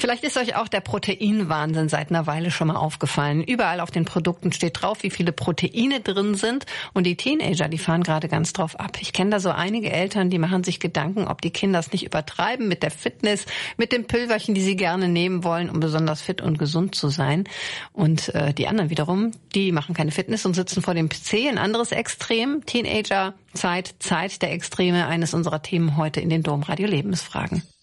Vielleicht ist euch auch der Proteinwahnsinn seit einer Weile schon mal aufgefallen. Überall auf den Produkten steht drauf, wie viele Proteine drin sind. Und die Teenager, die fahren gerade ganz drauf ab. Ich kenne da so einige Eltern, die machen sich Gedanken, ob die Kinder es nicht übertreiben mit der Fitness, mit den Pülverchen, die sie gerne nehmen wollen, um besonders fit und gesund zu sein. Und die anderen wiederum, die machen keine Fitness und sitzen vor dem PC. Ein anderes Extrem, Teenager, Zeit der Extreme, eines unserer Themen heute in den Domradio Lebensfragen.